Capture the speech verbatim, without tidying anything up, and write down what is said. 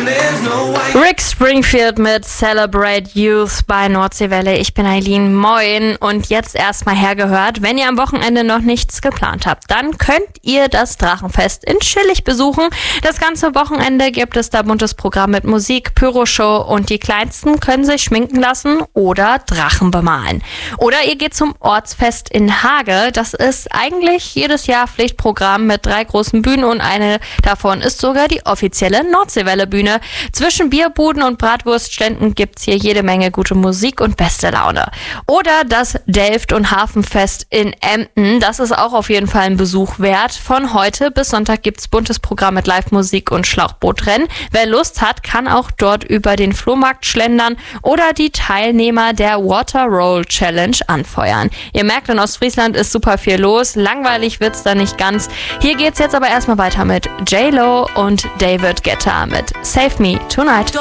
Rick Springfield mit Celebrate Youth bei Nordseewelle. Ich bin Eileen, moin. Und jetzt erstmal hergehört, wenn ihr am Wochenende noch nichts geplant habt, dann könnt ihr das Drachenfest in Schillig besuchen. Das ganze Wochenende gibt es da buntes Programm mit Musik, Pyroshow und die Kleinsten können sich schminken lassen oder Drachen bemalen. Oder ihr geht zum Ortsfest in Hage. Das ist eigentlich jedes Jahr Pflichtprogramm mit drei großen Bühnen und eine davon ist sogar die offizielle Nordseewelle-Bühne. Zwischen Bierbuden und Bratwurstständen gibt's hier jede Menge gute Musik und beste Laune. Oder das Delft- und Hafenfest in Emden. Das ist auch auf jeden Fall ein Besuch wert. Von heute bis Sonntag gibt's buntes Programm mit Live-Musik und Schlauchbootrennen. Wer Lust hat, kann auch dort über den Flohmarkt schlendern oder die Teilnehmer der Water Roll Challenge anfeuern. Ihr merkt, in Ostfriesland ist super viel los. Langweilig wird's da nicht ganz. Hier geht's jetzt aber erstmal weiter mit J-Lo und David Guetta mit Save Me Tonight.